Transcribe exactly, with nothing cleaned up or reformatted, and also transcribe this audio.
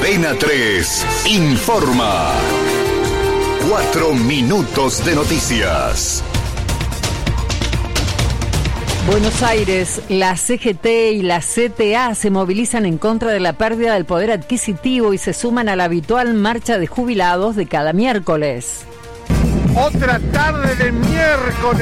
Cadena tres informa. Cuatro minutos de noticias. Buenos Aires, la C G T y la C T A se movilizan en contra de la pérdida del poder adquisitivo y se suman a la habitual marcha de jubilados de cada miércoles. Otra tarde de miércoles